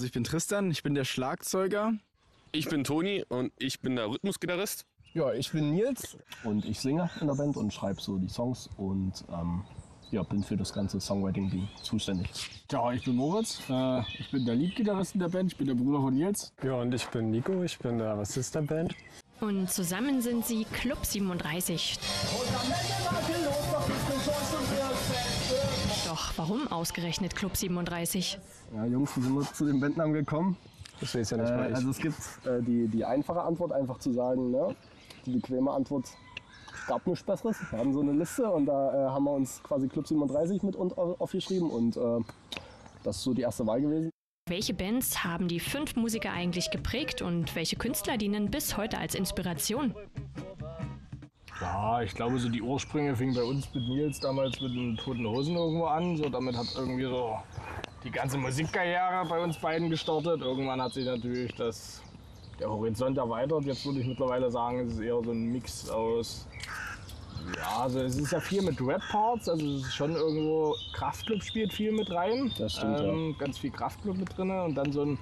Also ich bin Tristan, ich bin der Schlagzeuger. Ich bin Toni und ich bin der Rhythmusgitarrist. Ja, ich bin Nils und ich singe in der Band und schreibe so die Songs und bin für das ganze Songwriting-Ding zuständig. Ja, ich bin Moritz, ich bin der Leadgitarrist in der Band, ich bin der Bruder von Nils. Ja, und ich bin Nico, ich bin der Bassist der Band. Und zusammen sind sie Club 37. Doch warum ausgerechnet Club 37? Ja, Jungs, wie sind wir zu dem Bandnamen gekommen? Das weiß ja nicht mal ich. Also es gibt die einfache Antwort, einfach zu sagen, ne? Die bequeme Antwort, es gab nichts Besseres. Wir haben so eine Liste und da haben wir uns quasi Club 37 mit aufgeschrieben und das ist so die erste Wahl gewesen. Welche Bands haben die 5 Musiker eigentlich geprägt und welche Künstler dienen bis heute als Inspiration? Ja, ich glaube, so die Ursprünge fingen bei uns mit Nils damals mit den Toten Hosen irgendwo an. So, damit hat irgendwie so die ganze Musikkarriere bei uns beiden gestartet. Irgendwann hat sich natürlich der Horizont erweitert. Jetzt würde ich mittlerweile sagen, es ist eher so ein Mix aus. Ja, also es ist ja viel mit Rap-Parts, also es ist schon irgendwo, Kraftklub spielt viel mit rein. Das stimmt, ja. Ganz viel Kraftklub mit drin und dann so ein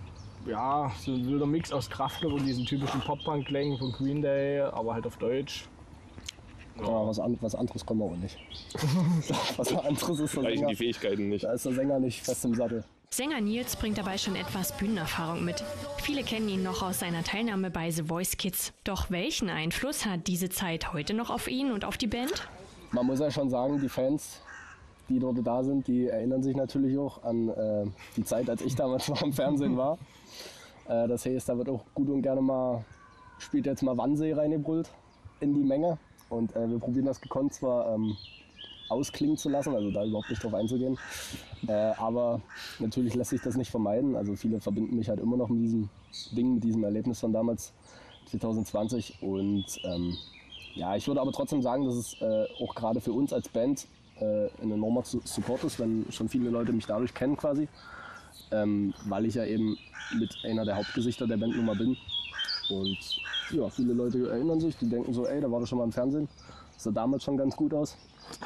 wilder Mix aus Kraftklub und diesen typischen Pop-Punk-Klängen von Green Day, aber halt auf Deutsch. Ja, was anderes kommen wir auch nicht. Was anderes ist der Reichen Sänger. die Fähigkeiten nicht. Da ist der Sänger nicht fest im Sattel. Sänger Nils bringt dabei schon etwas Bühnenerfahrung mit. Viele kennen ihn noch aus seiner Teilnahme bei The Voice Kids. Doch welchen Einfluss hat diese Zeit heute noch auf ihn und auf die Band? Man muss ja schon sagen, die Fans, die dort da sind, die erinnern sich natürlich auch an die Zeit, als ich damals noch im Fernsehen war. Das heißt, da wird auch gut und gerne mal, spielt jetzt mal Wannsee reingebrüllt in die Menge. Und wir probieren das gekonnt zwar ausklingen zu lassen, also da überhaupt nicht drauf einzugehen. Aber natürlich lässt sich das nicht vermeiden. Also viele verbinden mich halt immer noch mit diesem Ding, mit diesem Erlebnis von damals, 2020. Und ich würde aber trotzdem sagen, dass es auch gerade für uns als Band ein enormer Support ist, wenn schon viele Leute mich dadurch kennen quasi. Weil ich ja eben mit einer der Hauptgesichter der Bandnummer bin. Und ja, viele Leute erinnern sich, die denken so, ey, da war doch schon mal im Fernsehen. Das sah damals schon ganz gut aus.